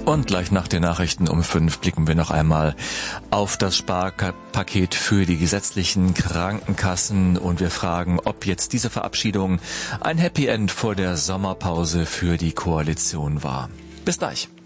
Und gleich nach den Nachrichten um 5 blicken wir noch einmal auf das Sparpaket für die gesetzlichen Krankenkassen und wir fragen, ob jetzt diese Verabschiedung ein Happy End vor der Sommerpause für die Koalition war. Bis gleich.